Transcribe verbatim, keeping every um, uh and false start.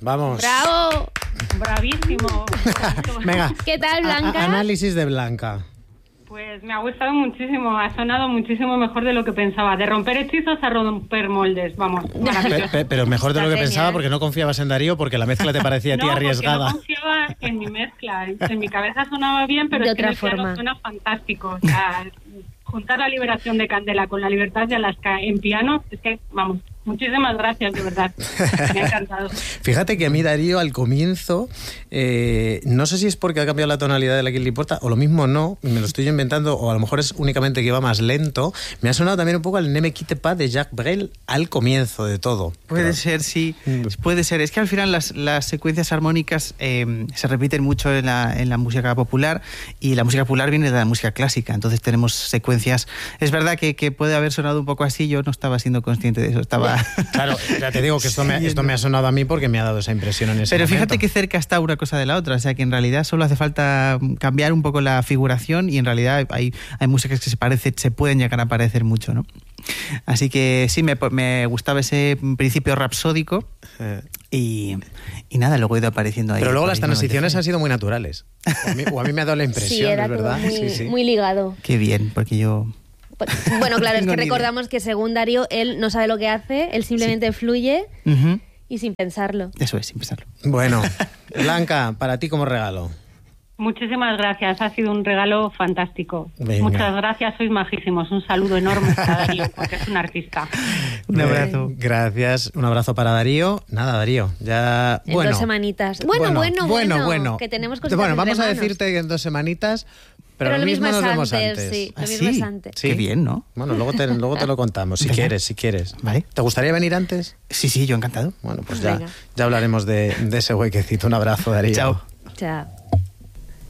Vamos. ¡Bravo! Bravísimo. Venga. ¿Qué tal, Blanca? A- análisis de Blanca. Pues me ha gustado muchísimo, ha sonado muchísimo mejor de lo que pensaba. De romper hechizos a romper moldes, vamos, maravilloso. Pe- pe- Pero mejor de lo que Está pensaba genial. porque no confiabas en Darío, porque la mezcla te parecía a ti No, porque arriesgada. no confiaba en mi mezcla. En mi cabeza sonaba bien, pero De es que otra en el piano forma. suena fantástico. O sea, juntar la liberación de Candela con la libertad de Alaska en piano, es que, vamos, muchísimas gracias, de verdad. Me ha encantado. Fíjate que a mí Darío al comienzo, eh, no sé si es porque ha cambiado la tonalidad de la que le importa, o lo mismo no, me lo estoy inventando, o a lo mejor es únicamente que iba más lento. Me ha sonado también un poco al Ne me quitte pas de Jacques Brel al comienzo de todo. Puede Pero- ser, sí. Puede ser. Es que al final las, las secuencias armónicas eh, se repiten mucho en la, en la música popular, y la música popular viene de la música clásica. Entonces tenemos secuencias. Es verdad que, que puede haber sonado un poco así. Yo no estaba siendo consciente de eso. Estaba. Claro, ya te digo que esto me, esto me ha sonado a mí porque me ha dado esa impresión en ese Pero momento. fíjate que cerca está una cosa de la otra, o sea que en realidad solo hace falta cambiar un poco la figuración, y en realidad hay, hay músicas que se parecen, se pueden llegar a parecer mucho, ¿no? Así que sí, me, me gustaba ese principio rapsódico, Eh, y, y nada, luego he ido apareciendo ahí. Pero luego por las ahí, transiciones ¿no? han sido muy naturales. O a mí, o a mí me ha dado la impresión, Sí, era es todo verdad. muy, Sí, sí. muy ligado. Qué bien, porque yo... Bueno, claro, es tengo que ni idea. recordamos que según Darío, él no sabe lo que hace, él simplemente fluye Ujú. y sin pensarlo. Eso es, sin pensarlo. Bueno, Blanca, para ti como regalo. Muchísimas gracias, ha sido un regalo fantástico. Venga. Muchas gracias, sois majísimos. Un saludo enorme para Darío, porque es un artista. Un abrazo. Eh, gracias, un abrazo para Darío. Nada, Darío, ya... En bueno, dos semanitas. Bueno, bueno, bueno, bueno. que tenemos cositas Bueno, entre vamos a manos. decirte que en dos semanitas, pero, Pero lo mismo nos es vemos antes, antes. sí. Lo ¿Ah, mismo sí? es antes. Sí. Qué bien, ¿no? Bueno, luego te, luego te lo contamos, si Venga. quieres, si quieres. Vale. ¿Te gustaría venir antes? Sí, sí, yo encantado. Bueno, pues ya, Venga. ya hablaremos de, de ese huequecito. Un abrazo, Darío. Chao. Chao.